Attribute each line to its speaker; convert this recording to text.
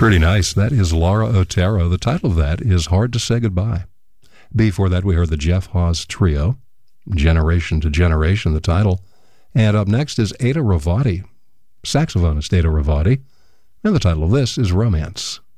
Speaker 1: Pretty nice. That is Laura Otero. The title of that is Hard to Say Goodbye. Before that, we heard the Jeff Hawes Trio, Generation to Generation, the title. And up next is Ada Ravati, saxophonist Ada Ravati, and the title of this is Romance.